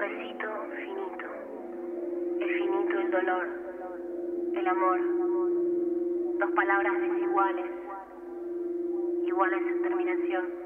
besito finito, el finito el dolor, el amor, dos palabras desiguales, iguales en terminación.